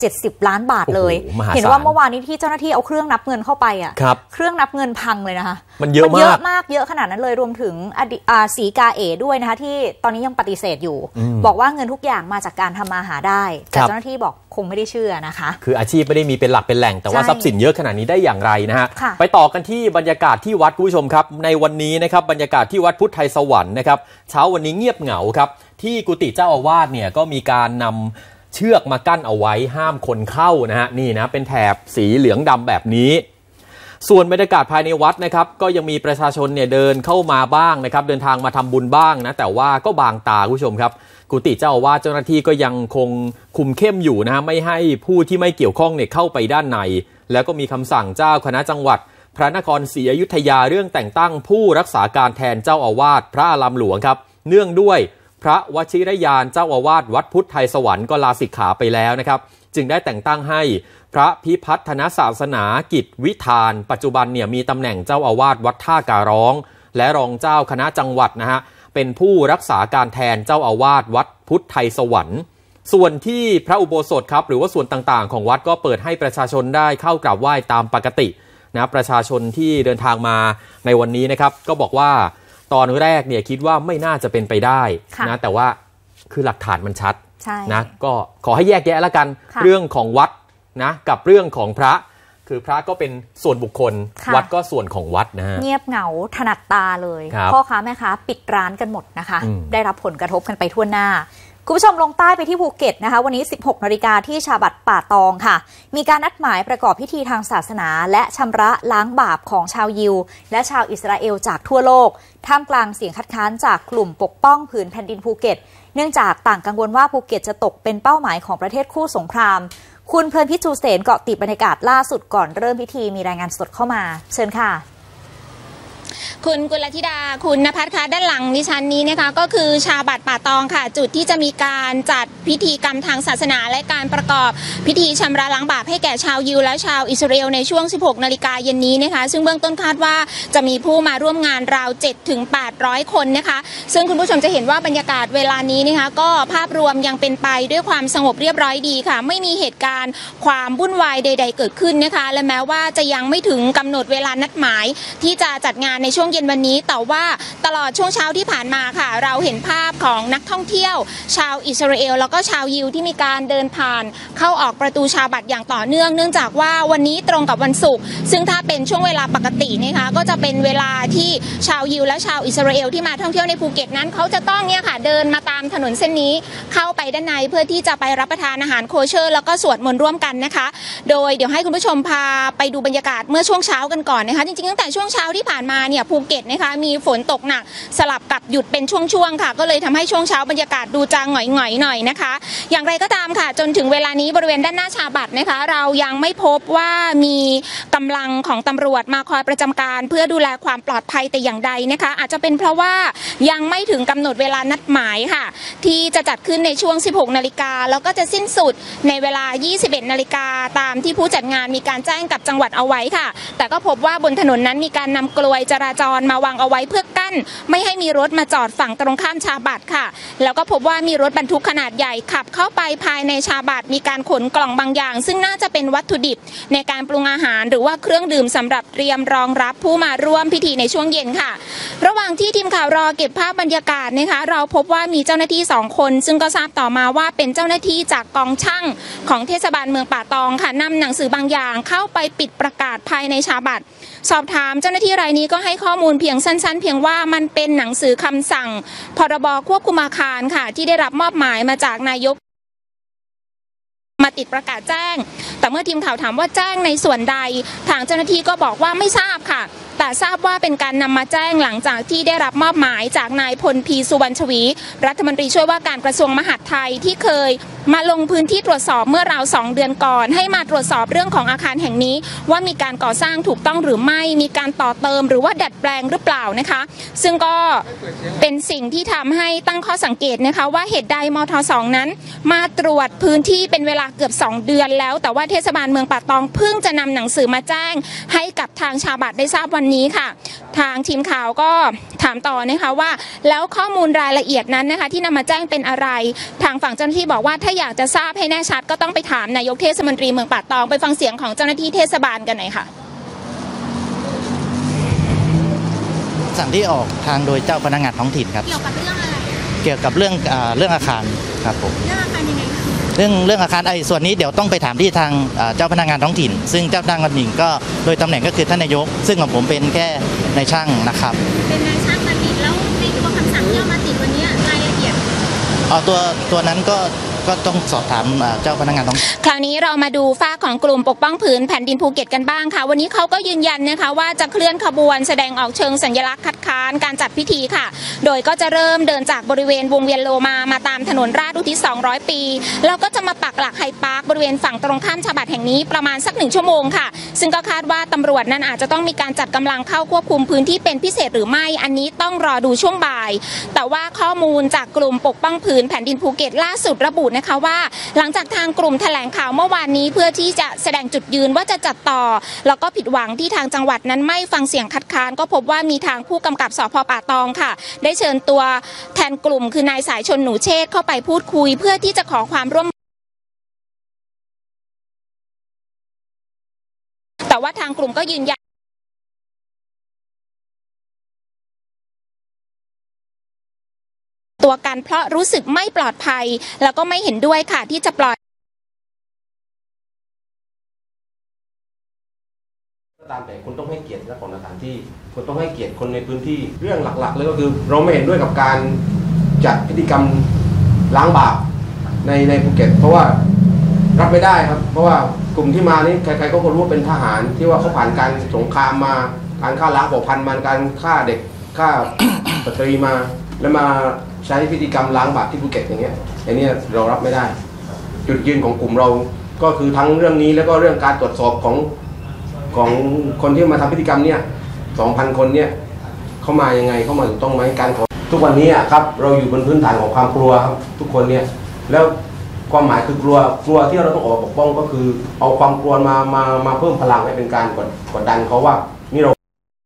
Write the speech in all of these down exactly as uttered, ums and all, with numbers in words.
เจ็ดสิบล้านบาทเลยเห็นว่าเมื่อวานนี้ที่เจ้าหน้าที่เอาเครื่องนับเงินเข้าไปอ่ะเครื่องนับเงินพังเลยนะคะมันเยอะมากเยอะมากเยอะขนาดนั้นเลยรวมถึงสีกาเอด้วยนะคะที่ตอนนี้ยังปฏิเสธอยู่บอกว่าเงินทุกอย่างมาจากการทำมาหาได้แต่เจ้าหน้าที่บอกคงไม่ได้เชื่อนะคะคืออาชีพไม่ได้มีเป็นหลักเป็นแหล่งแต่ว่าทรัพย์สินเยอะขนาดนี้ได้อย่างไรนะฮะไปต่อกันที่บรรยากาศที่วัดคุณผู้ชมครับในวันนี้นะครับบรรยากาศที่วัดพุทธไทยสวรรค์นะครับเช้าวันนี้เงียบเหงาครับที่กุฏิเจ้าอาวาสเนี่ยก็มีการนำเชือกมากั้นเอาไว้ห้ามคนเข้านะฮะนี่นะเป็นแถบสีเหลืองดำแบบนี้ส่วนบรรยากาศภายในวัดนะครับก็ยังมีประชาชนเนี่ยเดินเข้ามาบ้างนะครับเดินทางมาทำบุญบ้างนะแต่ว่าก็บางตาคุณผู้ชมครับกุฏิเจ้าอาวาสเจ้าหน้าที่ก็ยังคงคุมเข้มอยู่นะฮะไม่ให้ผู้ที่ไม่เกี่ยวข้องเนี่ยเข้าไปด้านในแล้วก็มีคำสั่งเจ้าคณะจังหวัดพระนครศรีอยุธยาเรื่องแต่งตั้งผู้รักษาการแทนเจ้าอาวาสพระอารามหลวงครับเนื่องด้วยพระวชิรยานเจ้าอาวาสวัดพุทธไทยสวรรค์ก็ลาสิกขาไปแล้วนะครับจึงได้แต่งตั้งให้พระพิพัฒนศาสนากิจวิธานปัจจุบันเนี่ยมีตำแหน่งเจ้าอาวาสวัดท่าการ้องและรองเจ้าคณะจังหวัดนะฮะเป็นผู้รักษาการแทนเจ้าอาวาสวัดพุทธไทยสวรรค์ส่วนที่พระอุโบสถครับหรือว่าส่วนต่างๆของวัดก็เปิดให้ประชาชนได้เข้ากราบไหว้ตามปกตินะประชาชนที่เดินทางมาในวันนี้นะครับก็บอกว่าตอนแรกเนี่ยคิดว่าไม่น่าจะเป็นไปได้นะแต่ว่าคือหลักฐานมันชัดนะก็ขอให้แยกแยะแล้วกันเรื่องของวัดนะกับเรื่องของพระคือพระก็เป็นส่วนบุคคลวัดก็ส่วนของวัดนะฮะเงียบเหงาถนัดตาเลยพ่อค้าแม่ค้าปิดร้านกันหมดนะคะได้รับผลกระทบกันไปทั่วหน้าคุณผู้ชมลงใต้ไปที่ภูเก็ตนะคะวันนี้ สิบหกนาฬิกาที่ชาบัดป่าตองค่ะมีการนัดหมายประกอบพิธีทางศาสนาและชำระล้างบาปของชาวยิวและชาวอิสราเอลจากทั่วโลกท่ามกลางเสียงคัดค้านจากกลุ่มปกป้องผืนแผ่นดินภูเก็ตเนื่องจากต่างกังวลว่าภูเก็ตจะตกเป็นเป้าหมายของประเทศคู่สงครามคุณเพลินพิจูเสนเกาะติดบรรยากาศล่าสุดก่อนเริ่มพิธีมีรายงานสดเข้ามาเชิญค่ะคุณกุลธิดาคุณณภัทรคะด้านหลังดิฉันนี้นะคะก็คือชาบัดป่าตองค่ะจุดที่จะมีการจัดพิธีกรรมทางศาสนาและการประกอบพิธีชำระล้างบาปให้แก่ชาวยิวและชาวอิสราเอลในช่วง สิบหกนาฬิกาเย็นนี้นะคะซึ่งเบื้องต้นคาดว่าจะมีผู้มาร่วมงานราว เจ็ดถึงแปดร้อย คนนะคะซึ่งคุณผู้ชมจะเห็นว่าบรรยากาศเวลานี้นะคะก็ภาพรวมยังเป็นไปด้วยความสงบเรียบร้อยดีค่ะไม่มีเหตุการณ์ความวุ่นวายใดๆเกิดขึ้นนะคะและแม้ว่าจะยังไม่ถึงกำหนดเวลานัดหมายที่จะจัดงานในช่วงเย็นวันนี้แต่ว่าตลอดช่วงเช้าที่ผ่านมาค่ะเราเห็นภาพของนักท่องเที่ยวชาวอิสราเอลแล้วก็ชาวยิวที่มีการเดินผ่านเข้าออกประตูชาบัดอย่างต่อเนื่องเนื่องจากว่าวันนี้ตรงกับวันศุกร์ซึ่งถ้าเป็นช่วงเวลาปกตินะคะก็จะเป็นเวลาที่ชาวยิวและชาวอิสราเอลที่มาท่องเที่ยวในภูเก็ตนั้นเขาจะต้องเนี่ยค่ะเดินมาตามถนนเส้นนี้เข้าไปด้านในเพื่อที่จะไปรับประทานอาหารโคเชอร์แล้วก็สวดมนต์ร่วมกันนะคะโดยเดี๋ยวให้คุณผู้ชมพาไปดูบรรยากาศเมื่อช่วงเช้ากันก่อนนะคะจริงๆตั้งแต่ช่วงเช้าที่ผ่านมาเนี่ยภูเก็ตนะคะมีฝนตกหนักสลับกับหยุดเป็นช่วงๆค่ะก็เลยทำให้ช่วงเช้าบรรยากาศดูจางหงอยๆหน่อยนะคะอย่างไรก็ตามค่ะจนถึงเวลานี้บริเวณด้านหน้าชาบัดนะคะเรายังไม่พบว่ามีกำลังของตำรวจมาคอยประจำการเพื่อดูแลความปลอดภัยแต่อย่างใดนะคะอาจจะเป็นเพราะว่ายังไม่ถึงกำหนดเวลานัดหมายค่ะที่จะจัดขึ้นในช่วง สิบหกนาฬิกาแล้วก็จะสิ้นสุดในเวลา ยี่สิบเอ็ดนาฬิกาตามที่ผู้จัดงานมีการแจ้งกับจังหวัดเอาไว้ค่ะแต่ก็พบว่าบนถนนนั้นมีการนำกลวยจราจรมาวางเอาไว้เพื่อกั้นไม่ให้มีรถมาจอดฝั่งตรงข้ามชาบัดค่ะแล้วก็พบว่ามีรถบรรทุกขนาดใหญ่ขับเข้าไปภายในชาบัดมีการขนกล่องบางอย่างซึ่งน่าจะเป็นวัตถุดิบในการปรุงอาหารหรือว่าเครื่องดื่มสำหรับเตรียมรองรับผู้มาร่วมพิธีในช่วงเย็นค่ะระหว่างที่ทีมข่าวรอเก็บภาพบรรยากาศนะคะเราพบว่ามีเจ้าหน้าที่สองคนซึ่งก็ทราบต่อมาว่าเป็นเจ้าหน้าที่จากกองช่างของเทศบาลเมืองป่าตองค่ะนำหนังสือบางอย่างเข้าไปปิดประกาศภายในชาบัดสอบถามเจ้าหน้าที่รายนี้ก็ให้ข้อมูลเพียงสั้นๆเพียงว่ามันเป็นหนังสือคำสั่งพรบควบคุมอาคารค่ะที่ได้รับมอบหมายมาจากนายกมาติดประกาศแจ้งแต่เมื่อทีมข่าวถามว่าแจ้งในส่วนใดทางเจ้าหน้าที่ก็บอกว่าไม่ทราบค่ะแต่ทราบว่าเป็นการนำมาแจ้งหลังจากที่ได้รับมอบหมายจากนายพลพีสุวรรณชวีรัฐมนตรีช่วยว่าการกระทรวงมหาดไทยที่เคยมาลงพื้นที่ตรวจสอบเมื่อราวสองเดือนก่อนให้มาตรวจสอบเรื่องของอาคารแห่งนี้ว่ามีการก่อสร้างถูกต้องหรือไม่มีการต่อเติมหรือว่าดัดแปลงหรือเปล่านะคะซึ่งก็เป็นสิ่งที่ทำให้ตั้งข้อสังเกตนะคะว่าเหตุใดมท.สองนั้นมาตรวจพื้นที่เป็นเวลาเกือบสองเดือนแล้วแต่ว่าเทศบาลเมืองป่าตองเพิ่งจะนำหนังสือมาแจ้งให้กับทางชาวบ้านได้ทราบวันวันนี้ค่ะทางทีมข่าวก็ถามต่อนะคะว่าแล้วข้อมูลรายละเอียดนั้นนะคะที่นำมาแจ้งเป็นอะไรทางฝั่งเจ้าหน้าที่บอกว่าถ้าอยากจะทราบให้แน่ชัดก็ต้องไปถามนายกเทศมนตรีเมืองป่าตองไปฟังเสียงของเจ้าหน้าที่เทศบาลกันหน่อยค่ะสั่งที่ออกทางโดยเจ้าพนักงานท้องถิ่นครับเกี่ยวกับเรื่องอะไรเกี่ยวกับเรื่องเรื่องอาคารครับผมเรื่องอาคารยังไงเรื่องเรื่องอาคารไอ้ส่วนนี้เดี๋ยวต้องไปถามที่ทางเจ้าพนักงานท้องถิ่นซึ่งเจ้าพนักงานหญิงก็โดยตำแหน่งก็คือท่านนายกซึ่งของผมเป็นแค่นายช่างนะครับเป็นนายช่างมาติดแล้วในตัวคำสั่งที่เอามาติดวันนี้รายละเอียดอ๋อตัวตัวนั้นก็ก็ต้องสอบถามเจ้าพนักงานท้องคราวนี้เรามาดูฝ้าของกลุ่มปกป้องผืนแผ่นดินภูเก็ตกันบ้างค่ะวันนี้เขาก็ยืนยันนะคะว่าจะเคลื่อนขบวนแสดงออกเชิงสัญลักษณ์คัดค้านการจัดพิธีค่ะโดยก็จะเริ่มเดินจากบริเวณวงเวียนโลมามาตามถนนราชอุทิศสองร้อยปีแล้วก็จะมาปักหลักไฮพาร์คบริเวณฝั่งตรงข้ามชาบัดแห่งนี้ประมาณสักหนึ่งชั่วโมงค่ะซึ่งก็คาดว่าตำรวจนั้นอาจจะต้องมีการจัดกำลังเข้าควบคุมพื้นที่เป็นพิเศษหรือไม่อันนี้ต้องรอดูช่วงบ่ายแต่ว่าข้อมูลจากกลุ่มปกป้องผืนแผ่นดินภูเก็ตล่าสุดระบุนะคะว่าหลังจากทางกลุ่มแถลงข่าวเมื่อวานนี้เพื่อที่จะแสดงจุดยืนว่าจะจัดต่อแล้วก็ผิดหวังที่ทางจังหวัดนั้นไม่ฟังเสียงคัดค้านก็พบว่ามีทางผู้กำกับสภ.ป่าตองค่ะได้เชิญตัวแทนกลุ่มคือนายสายชนหนูเชษฐ์เข้าไปพูดคุยเพื่อที่จะขอความร่วมแต่ว่าทางกลุ่มก็ยืนยันตัวกันเพราะรู้สึกไม่ปลอดภัยแล้วก็ไม่เห็นด้วยค่ะที่จะปล่อยตามแต่คุณต้องให้เกียรติเจ้าของสถานที่คุณต้องให้เกียรติคนในพื้นที่เรื่องหลักๆเลยก็คือเราไม่เห็นด้วยกับการจัดพิธีกรรมล้างบาปในในภูเก็ตเพราะว่ารับไม่ได้ครับเพราะว่ากลุ่มที่มานี้ใครๆก็รู้ว่าเป็นทหารที่ว่าเขาผ่านการสงครามมาการฆ่าล้างเผ่าพันธุ์มาการฆ่าเด็กฆ่าสตรีมาแล้วมาใช้พิธีกรรมล้างบาปที่ภูเก็ตอย่างเงี้ยอันนี้เรารับไม่ได้จุดยืนของกลุ่มเราก็คือทั้งเรื่องนี้แล้วก็เรื่องการตรวจสอบของของคนที่มาทำพิธีกรรมเนี่ย สองพัน คนเนี่ยเข้ามายังไงเข้ามาถูกต้องไหมการขอทุกวันนี้ครับเราอยู่บนพื้นฐานของความกลัวครับทุกคนเนี่ยแล้วความหมายคือกลัวกลัวที่เราต้องออกปกป้องก็คือเอาความกลัวมามามาเพิ่มพลังให้เป็นการกดกดดันเขาว่านี่เรา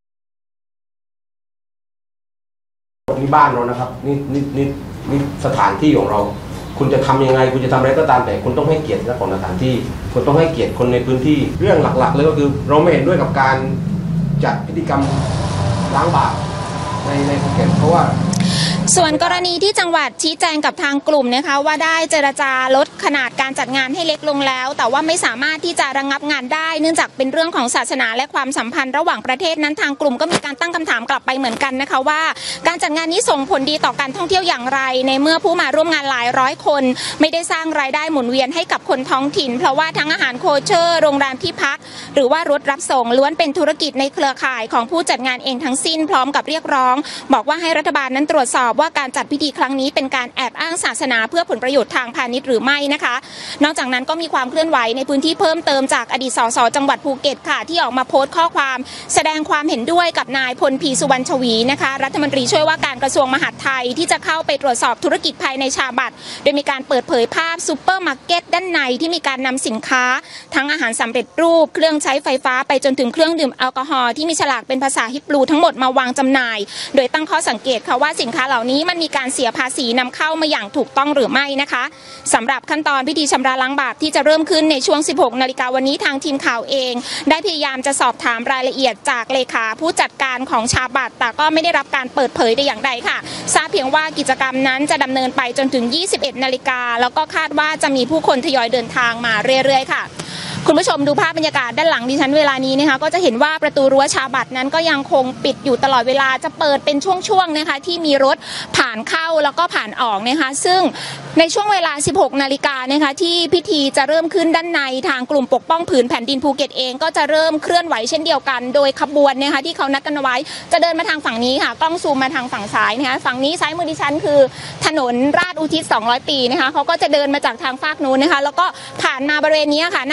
นี่บ้านเรานะครับนี่นี่นี่นี่สถานที่ของเราคุณจะทำยังไงคุณจะทำอะไรก็ตามแต่คุณต้องให้เกียรติเจ้าของสถานที่คุณต้องให้เกียรติคนในพื้นที่เรื่องหลักๆเลยก็คือเราไม่เห็นด้วยกับการจัดพิธีกรรมล้างบาปในในภูเก็ตเพราะว่าส่วนกรณีที่จังหวัดชี้แจงกับทางกลุ่มนะคะว่าได้เจรจาลดขนาดการจัดงานให้เล็กลงแล้วแต่ว่าไม่สามารถที่จะระงับงานได้เนื่องจากเป็นเรื่องของศาสนาและความสัมพันธ์ระหว่างประเทศนั้นทางกลุ่มก็มีการตั้งคำถามกลับไปเหมือนกันนะคะว่าการจัดงานนี้ส่งผลดีต่อการท่องเที่ยวอย่างไรในเมื่อผู้มาร่วมงานหลายร้อยคนไม่ได้สร้างรายได้หมุนเวียนให้กับคนท้องถิ่นเพราะว่าทั้งอาหารโคเชอร์โรงแรมที่พักหรือว่ารถรับส่งล้วนเป็นธุรกิจในเครือข่ายของผู้จัดงานเองทั้งสิ้นพร้อมกับเรียกร้องบอกว่าให้รัฐบาลนั้นตรวจสอบว่าการจัดพิธีครั้งนี้เป็นการแอบอ้างศาสนาเพื่อผลประโยชน์ทางพาณิชย์หรือไม่นะคะนอกจากนั้นก็มีความเคลื่อนไหวในพื้นที่เพิ่มเติมจากอดีตสสจังหวัดภูเก็ตค่ะที่ออกมาโพสต์ข้อความแสดงความเห็นด้วยกับนายพลพีสุวรรณชวีนะคะรัฐมนตรีช่วยว่าการกระทรวงมหาดไทยที่จะเข้าไปตรวจสอบธุรกิจภายในชาบัตโดยมีการเปิดเผยภาพซูเปอร์มาร์เก็ตด้านในที่มีการนำสินค้าทั้งอาหารสำเร็จรูปเครื่องใช้ไฟฟ้าไปจนถึงเครื่องดื่มแอลกอฮอล์ที่มีฉลากเป็นภาษาฮิบรูทั้งหมดมาวางจำหน่ายโดยตั้งข้อสังเกตค่ะว่าสินค้าเหล่านี้มันมีการเสียภาษีนำเข้ามาอย่างถูกต้องหรือไม่นะคะสำหรับขั้นตอนพิธีชำระล้างบาปที่จะเริ่มขึ้นในช่วงสิบหกนาฬิกาวันนี้ทางทีมข่าวเองได้พยายามจะสอบถามรายละเอียดจากเลขาผู้จัดการของชาบัตแต่ก็ไม่ได้รับการเปิดเผยแต่อย่างใดค่ะทราบเพียงว่ากิจกรรมนั้นจะดำเนินไปจนถึงยี่สิบเอ็ดนาฬิกาแล้วก็คาดว่าจะมีผู้คนทยอยเดินทางมาเรื่อยๆค่ะคุณผู้ชมดูภาพบรรยากาศด้านหลังดิฉันเวลานี้นะคะก็จะเห็นว่าประตูรั้วชาบัตนั้นก็ยังคงปิดอยู่ตลอดเวลาจะเปิดเป็นช่วงๆนะคะที่มีรถผ่านเข้าแล้วก็ผ่านออกนะคะซึ่งในช่วงเวลาสิบหกนาฬิกานะคะที่พิธีจะเริ่มขึ้นด้านในทางกลุ่มปกป้องผืนแผ่นดินภูเก็ตเองก็จะเริ่มเคลื่อนไหวเช่นเดียวกันโดยขบวนนะคะที่เขานัดกันไว้จะเดินมาทางฝั่งนี้ค่ะกล้องซูมมาทางฝั่งซ้ายนะคะฝั่งนี้ซ้ายมือดิฉันคือถนนราชอุทิศสองร้อยปีนะคะเขาก็จะเดินมาจากทางฝากนู้นนะคะแล้วก็ผ่านมาบริเวณนี้ค่ะหน้าชาบัต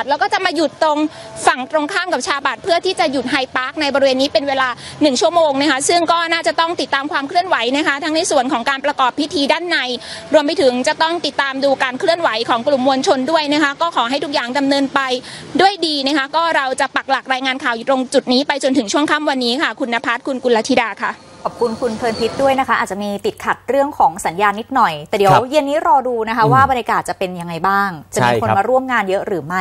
ตแล้วก็จะมาหยุดตรงฝั่งตรงข้ามกับชาบัตเพื่อที่จะหยุดไฮพาร์คในบริเวณนี้เป็นเวลาหนึ่งชั่วโมงนะคะซึ่งก็น่าจะต้องติดตามความเคลื่อนไหวนะคะทั้งในส่วนของการประกอบพิธีด้านในรวมไปถึงจะต้องติดตามดูการเคลื่อนไหวของกลุ่มมวลชนด้วยนะคะก็ขอให้ทุกอย่างดำเนินไปด้วยดีนะคะก็เราจะปักหลักรายงานข่าวอยู่ตรงจุดนี้ไปจนถึงช่วงค่ำวันนี้ค่ะคุณณภัสคุณกุลธิดาค่ะขอบคุณคุณเพลินพิษด้วยนะคะอาจจะมีติดขัดเรื่องของสัญญาณนิดหน่อยแต่เดี๋ยวเย็นนี้รอดูนะคะว่าบรรยากาศจะเป็นยังไงบ้างจะมีคนมาร่วมงานเยอะหรือไม่